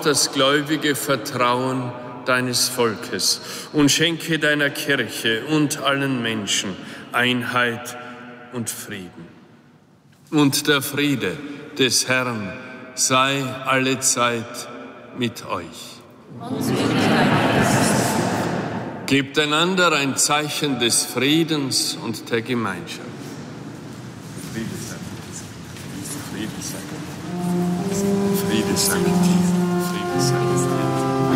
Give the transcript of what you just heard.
das gläubige Vertrauen deines Volkes und schenke deiner Kirche und allen Menschen Einheit und Frieden. Und der Friede des Herrn sei allezeit mit euch. Gebt einander ein Zeichen des Friedens und der Gemeinschaft. Friede sei mit dir. Friede sei mit dir. Friede sei mit dir.